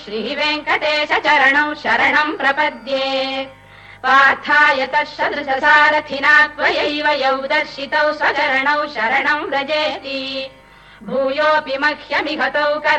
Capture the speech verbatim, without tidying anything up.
श्रीवेङ्कटेश चरणौ शरणम् प्रपद्ये पार्थाय तत्सदृशसारथिना त्वयैव यौ दर्शितौ स्वचरणौ शरणम् व्रजेति भूयोऽपि मह्यमिहतौ कर